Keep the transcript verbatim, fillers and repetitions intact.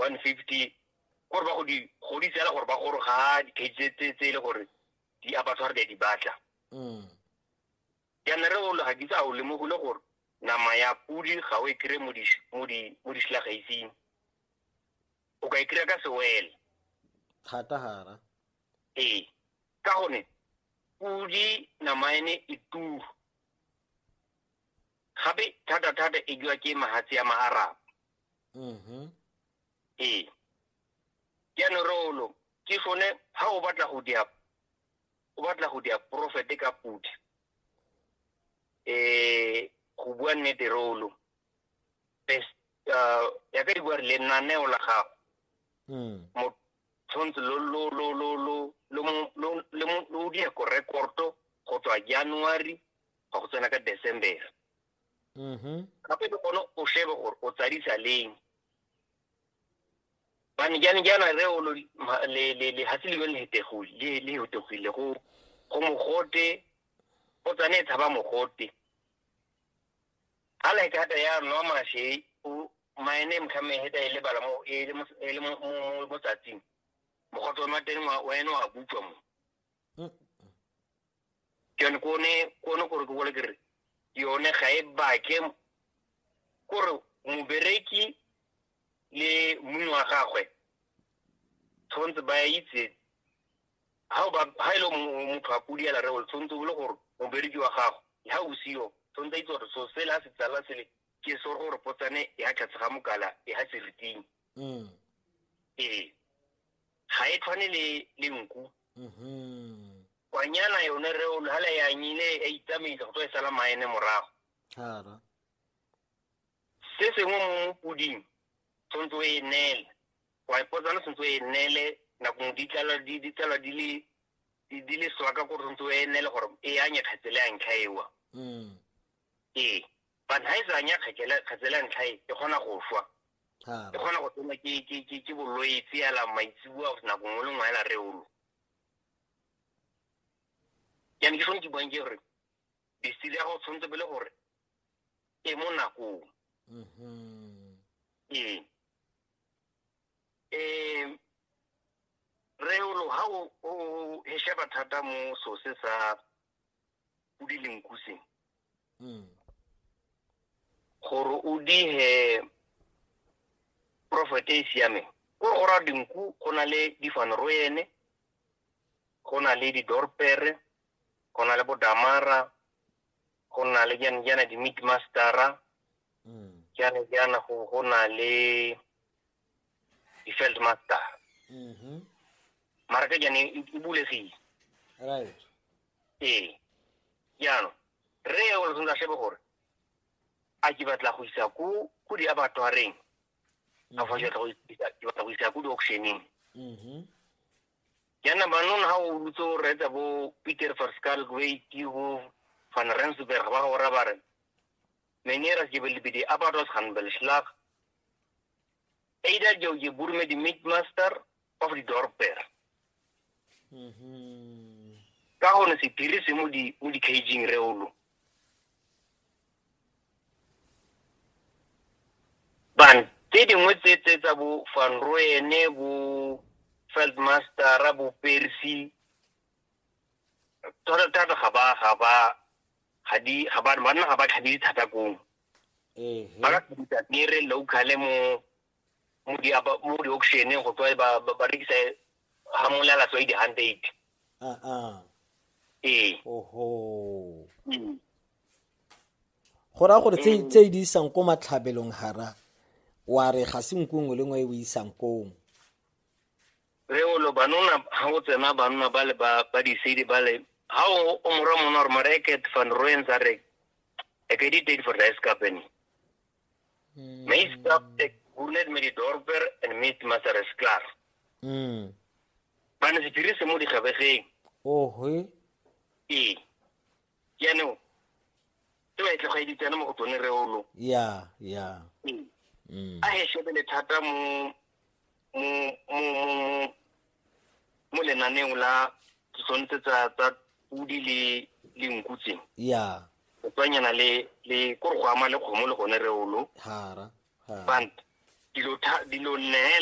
one fifty gore ba go di go di tsela gore ba gore ga di ketse tse le gore di abatshware di batla mm ya nna re o le ga di tsa o le mo go le gore nama ya pudi ga o e kire mo di mo di mo di slagaising o ka e kire ka sewele thata hara eh ka gone pudi nama ene e turu gape thata thata e jwa ke mahatsi ya maarab mhm eh ya no rolo ke sone ha o batla go dia o batla go dia profit ka pudi eh go bua nnete rolo best uh ya ka di bua le nane o la ga mm mo tshwanetse lo lo lo lo lo lo lo lo lo dia ko recordo go tswa January go tsena ka December mhm gape ke kono o shebe gore o tsadisa leng bana jana jana re o le le le hasile le hetego le le hetogile go go mogote o tsane thaba mogote ala ka ta ya no ma she o my name kame heta ile bala mo ile mo ile mo mo tsatsing mogote wa teng wa wena wa butswa mo ke ne kone kone gore go le kere yone ga e ba ke gore mo bereki le mongwe wa gagwe tshwanetse ba itse ha ba ha ile motho a pudi ya la re o tshwanetse go le gore mo bereki wa gago ha o sio tshwanetse itse gore so sela se tsala sele ke so gore potsane ya tlatsa mokala e ha seriting mm eh ha e tshwane le le nku mhm kwanyana yone re o hala ya nyile e itamisa go tsela maene morago hara se se mo puding tshwanetse e nele wa ipotsana tshwanetse e nele na go di tlala di di tlala di le di le swaka go tshwanetse e nele gore e anya khatsela ya ntlhaewa mm eh ban ha isa nya khakela khatsela ntlhae e gona go shwa e hara gona go tsena ke ke ke ke bolwetse ya la maitsibua na go ngwe ngwe la reolo ya ke sone ke bang ke gore di sile ya go tshwanetse bele gore e mo nako mhm eh eh reolo ha o e sheba thata mo so se sa pudi lenkusi mm gore o di he profit e siame go go ra dinku go na le di fanroene go na le di dorpere go na le bodamara go na le jana jana di meat mastera mm jana jana go go na le di field master mhm mara ka jana e bulegile right eh jana re o le nda shebe gore a ke batla go isa ku ku di abatwareng a fa jwa go isa ke batla go isa ku di auctioning mhm jana banona ha o lutso re tsa bo Peter Verskal Gweit go van Rensburg ba go rabare menera ke bele bidi abatos gaan bel slag eida jo je burme di meat master of the dorper mhm ka hone se tire se mo di mo di caging reolo ban te dingwe tse tse tsa bo van Rooyen bo Feldmaster bo Percy tota tota ga ba ga ba ga di ga ba bana ga ba tlhabile thata kong eh ba ka ditsa dire local mo mo di aba mo di auction go tswa ba ba rekisa ha molala tswa di one hundred ah ah eh oho mm. gora gore tse tse di isang ko matlhabelong hara wa re ga se nkongwe le ngwe e isang ko re o lo banona ha o tsena banona ba le ba ba di sedi ba le ha o o mora mona re market van Rooyen sa re e ke di date for the company mm me stop ek bunet me di dorper en meat master is klaar mm bana se dire se mo di gabegeng oho eh ya no to e tloga di tsena mo go tsone re o lo ya ya mm mm a he shebele thata mo mo mo mo le naneng la tsontse tsa tsa pudi le le nkutseng ya o tsanyana le le go go ama le kgomo le gone re o lo hara ha bant dilo dilo ne